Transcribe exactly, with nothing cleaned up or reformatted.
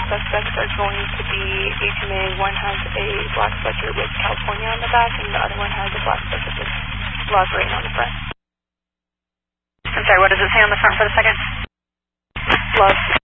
suspects are going to be H M A. One has a black sweatshirt with California on the back, and the other one has a black sweatshirt with Love Rain on the front. I'm sorry, what does it say on the front for the second? Love.